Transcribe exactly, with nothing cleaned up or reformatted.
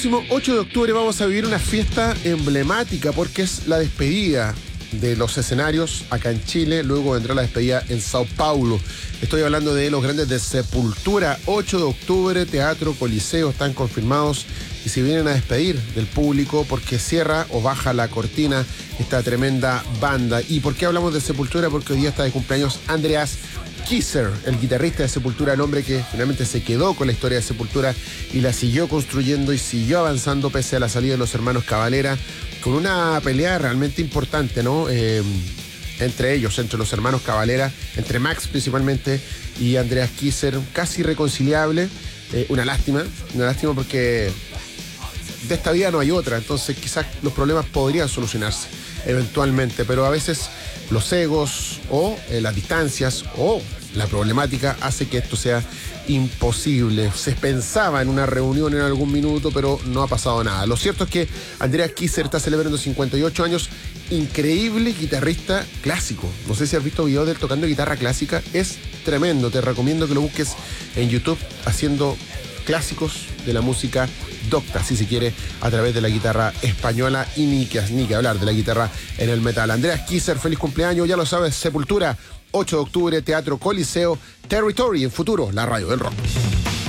El próximo ocho de octubre vamos a vivir una fiesta emblemática porque es la despedida de los escenarios acá en Chile. Luego vendrá la despedida en Sao Paulo. Estoy hablando de los grandes de Sepultura. ocho de octubre, Teatro Coliseo, están confirmados y se vienen a despedir del público porque cierra o baja la cortina esta tremenda banda. ¿Y por qué hablamos de Sepultura? Porque hoy día está de cumpleaños Andreas Kisser, el guitarrista de Sepultura, el hombre que finalmente se quedó con la historia de Sepultura y la siguió construyendo y siguió avanzando pese a la salida de los hermanos Cavalera, con una pelea realmente importante, ¿no? Eh, entre ellos, entre los hermanos Cavalera, entre Max principalmente y Andreas Kisser, casi irreconciliable. Eh, una lástima, una lástima porque de esta vida no hay otra, entonces quizás los problemas podrían solucionarse eventualmente, pero a veces los egos o eh, las distancias o la problemática hace que esto sea imposible. Se pensaba en una reunión en algún minuto, pero no ha pasado nada. Lo cierto es que Andreas Kisser está celebrando cincuenta y ocho años, increíble guitarrista clásico. No sé si has visto videos de él tocando guitarra clásica, es tremendo. Te recomiendo que lo busques en YouTube haciendo clásicos de la música docta, si se quiere, a través de la guitarra española, y ni que, ni que hablar de la guitarra en el metal. Andreas Kisser, feliz cumpleaños, ya lo sabes, Sepultura, ocho de octubre, Teatro Coliseo, Territory, en futuro, la radio del rock.